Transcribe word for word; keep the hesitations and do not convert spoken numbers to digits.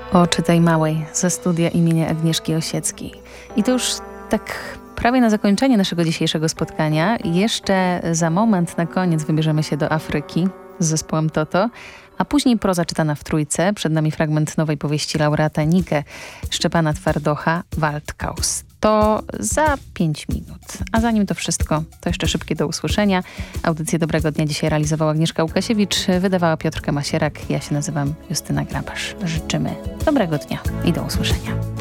Oczy tej małej ze studia imienia Agnieszki Osieckiej. I to już tak prawie na zakończenie naszego dzisiejszego spotkania. Jeszcze za moment na koniec wybierzemy się do Afryki z zespołem Toto, a później proza czytana w trójce. Przed nami fragment nowej powieści laureata Nike Szczepana Twardocha, Waldkaus. To za pięć minut. A zanim to wszystko, to jeszcze szybkie do usłyszenia. Audycję Dobrego Dnia dzisiaj realizowała Agnieszka Łukasiewicz, wydawała Piotrka Masierak. Ja się nazywam Justyna Grabasz. Życzymy dobrego dnia i do usłyszenia.